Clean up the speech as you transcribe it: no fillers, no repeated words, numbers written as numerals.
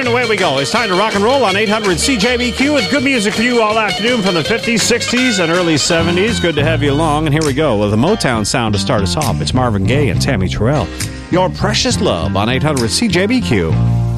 away we go. It's time to rock and roll on 800 CJBQ with good music for you all afternoon from the 50s, 60s, and early 70s. Good to have you along. And here we go with a Motown sound to start us off. It's Marvin Gaye and Tammy Terrell. Your Precious Love on 800 CJBQ.